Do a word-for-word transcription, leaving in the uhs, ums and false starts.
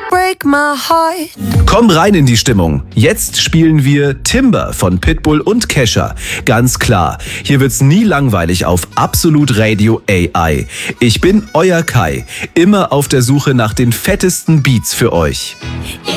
break my heart. Komm rein in die Stimmung. Jetzt spielen wir Timber von Pitbull und Kesha. Ganz klar, hier wird's nie langweilig auf Absolut Radio A I. Ich bin euer Kai, immer auf der Suche nach den fettesten Beats für euch.